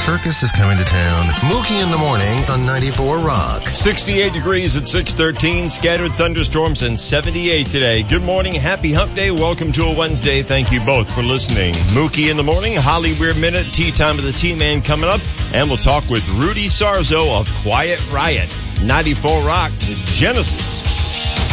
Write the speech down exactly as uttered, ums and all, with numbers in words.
circus is coming to town. Mookie in the morning on ninety-four Rock. sixty-eight degrees at six thirteen, scattered thunderstorms, and seventy-eight today. Good morning, happy hump day, welcome to a Wednesday. Thank you both for listening. Mookie in the morning, Holly Weird Minute, Tea Time with the T-Man coming up, and we'll talk with Rudy Sarzo of Quiet Riot. ninety-four Rock, the Genesis